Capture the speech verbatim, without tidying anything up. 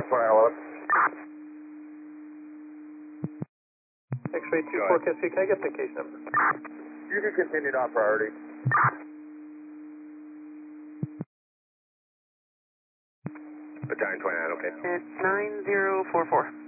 four, hello. X-ray two four, Cassie, can I get the case number? You can continue on priority. Battalion twenty-nine, okay. It's nine zero four four.